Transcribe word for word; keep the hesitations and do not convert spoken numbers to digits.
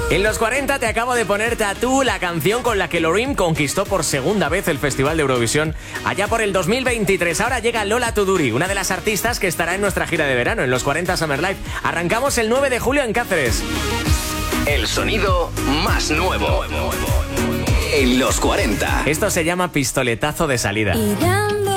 En los cuarenta te acabo de poner Tatú, la canción con la que Loreen conquistó por segunda vez el Festival de Eurovisión allá por el dos mil veintitrés. Ahora llega Lola Tuduri, una de las artistas que estará en nuestra gira de verano, en los cuarenta Summer Live. Arrancamos el nueve de julio en Cáceres. El sonido más nuevo en los cuarenta. Esto se llama pistoletazo de salida. Y